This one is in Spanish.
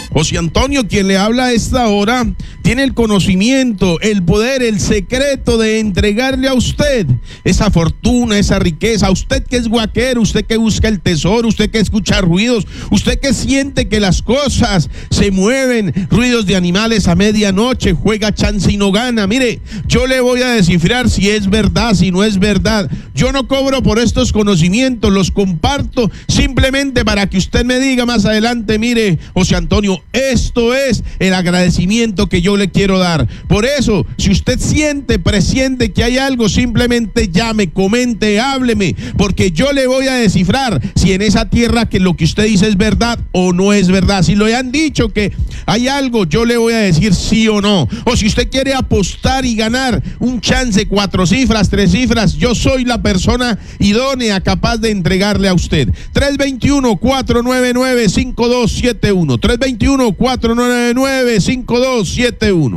José Antonio, quien le habla a esta hora, tiene el conocimiento, el poder, el secreto de entregarle a usted esa fortuna, esa riqueza. Usted que es guaquero, usted que busca el tesoro, usted que escucha ruidos, usted que siente que las cosas se mueven, ruidos de animales a medianoche, juega chance y no gana. Mire, yo le voy a descifrar si es verdad, si no es verdad. Yo no cobro por estos conocimientos, los comparto simplemente para que usted me diga más adelante: mire, José Antonio, esto es el agradecimiento que yo le quiero dar. Por eso, si usted presiente que hay algo, simplemente llame, comente, hábleme, porque yo le voy a descifrar si en esa tierra que lo que usted dice es verdad o no es verdad. Si le han dicho que hay algo, yo le voy a decir sí o no. O si usted quiere apostar y ganar un chance, 4 cifras, 3 cifras, yo soy la persona idónea, capaz de entregarle a usted. 321-499-5271. 321-499-5271.